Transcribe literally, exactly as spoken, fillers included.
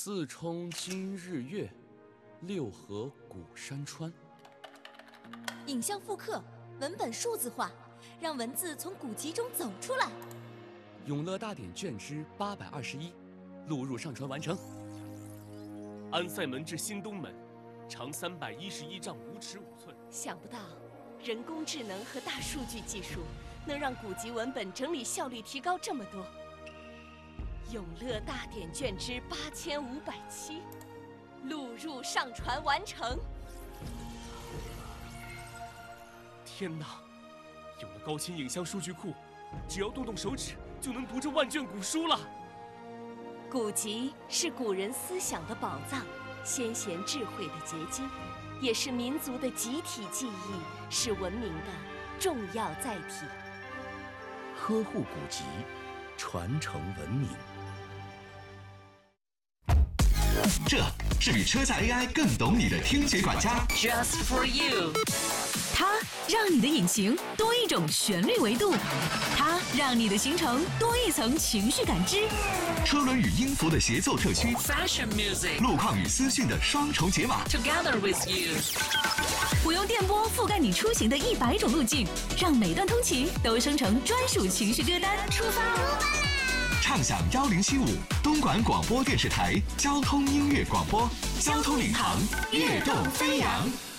四冲今日月，六合古山川。 影像复刻，文本数字化，让文字从古籍中走出来。 永乐大典卷之八百二十一，录入上传完成。 安塞门至新东门，长三百一十一丈五尺五寸。 想不到，人工智能和大数据技术能让古籍文本整理效率提高这么多。永乐大典卷之八千五百七，录入上传完成。 天哪！有了高清影像数据库，只要动动手指就能读这万卷古书了。 古籍是古人思想的宝藏，先贤智慧的结晶，也是民族的集体记忆，是文明的重要载体。 呵护古籍，传承文明。 这是比车载 A I 更懂你的听觉管家 ，Just for you。 它让你的引擎多一种旋律维度，它让你的行程多一层情绪感知。 车轮与音符的协奏特区 ，Fashion music。 路况与资讯的双重解码 ，Together with you。 我用电波覆盖你出行的一百种路径，让每段通勤都生成专属情绪歌单。出发！ 畅享幺零七五东莞广播电视台交通音乐广播，交通领航，跃动飞扬。